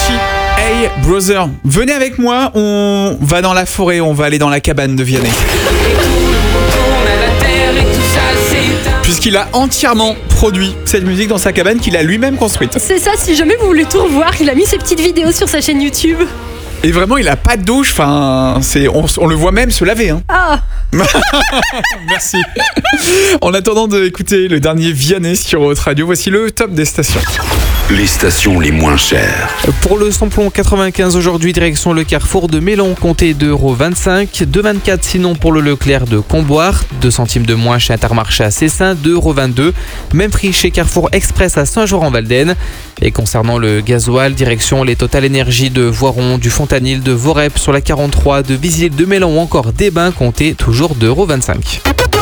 Avicii. Hey brother, venez avec moi, on va dans la forêt, on va aller dans la cabane de Vianney. Puisqu'il a entièrement produit cette musique dans sa cabane qu'il a lui-même construite. C'est ça, si jamais vous voulez tout revoir, il a mis ses petites vidéos sur sa chaîne YouTube. Et vraiment, il a pas de douche, enfin, on le voit même se laver. Hein. Ah. Merci. En attendant d'écouter le dernier Vianney sur Haute Radio, voici le top des stations. Les stations les moins chères. Pour le samplon 95 aujourd'hui, direction le carrefour de Mélon, comptez 2,25 €, 2,24 € sinon pour le Leclerc de Comboire, 2 centimes de moins chez Intermarché à Cessin, 2,22 €. Même prix chez Carrefour Express à Saint-Jour-en-Valdaine. Et concernant le gasoil, direction les Total Énergie de Voiron, du Fontanil, de Vorep sur la 43, de Vizille, de Mélon ou encore des Bains, comptez toujours 2,25 €.